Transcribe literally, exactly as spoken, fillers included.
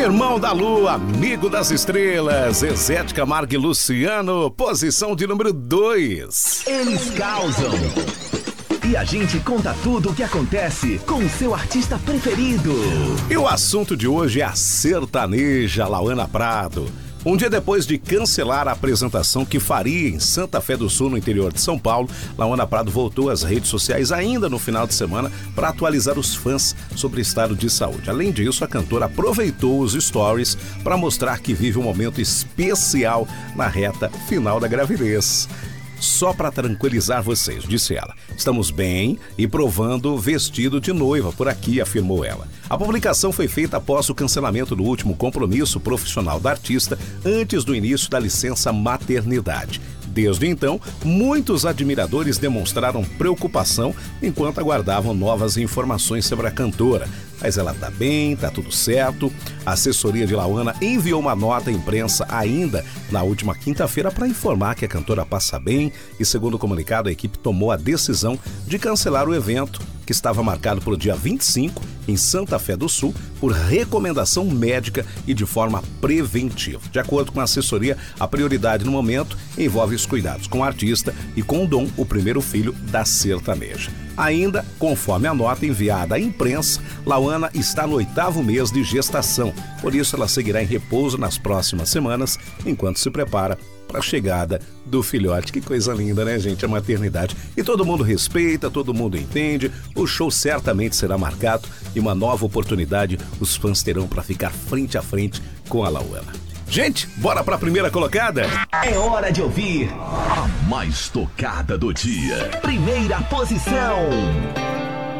Irmão da Lua, amigo das estrelas, Zezé de Camargo e Luciano, posição de número dois. Eles causam. E a gente conta tudo o que acontece com o seu artista preferido. E o assunto de hoje é a sertaneja Lauana Prado. Um dia depois de cancelar a apresentação que faria em Santa Fé do Sul, no interior de São Paulo, Lauana Prado voltou às redes sociais ainda no final de semana para atualizar os fãs sobre o estado de saúde. Além disso, a cantora aproveitou os stories para mostrar que vive um momento especial na reta final da gravidez. Só para tranquilizar vocês, disse ela, estamos bem e provando vestido de noiva por aqui, afirmou ela. A publicação foi feita após o cancelamento do último compromisso profissional da artista antes do início da licença maternidade. Desde então, muitos admiradores demonstraram preocupação enquanto aguardavam novas informações sobre a cantora. Mas ela tá bem, tá tudo certo. A assessoria de Lauana enviou uma nota à imprensa ainda na última quinta-feira para informar que a cantora passa bem e, segundo o comunicado, a equipe tomou a decisão de cancelar o evento, que estava marcado para o dia vinte e cinco, em Santa Fé do Sul, por recomendação médica e de forma preventiva. De acordo com a assessoria, a prioridade no momento envolve os cuidados com o artista e com o Dom, o primeiro filho da sertaneja. Ainda, conforme a nota enviada à imprensa, Lauana está no oitavo mês de gestação. Por isso, ela seguirá em repouso nas próximas semanas, enquanto se prepara para a chegada do filhote. Que coisa linda, né, gente? A maternidade. E todo mundo respeita, todo mundo entende. O show certamente será marcado e uma nova oportunidade os fãs terão para ficar frente a frente com a Lauana. Gente, bora para a primeira colocada? É hora de ouvir a mais tocada do dia. Primeira posição.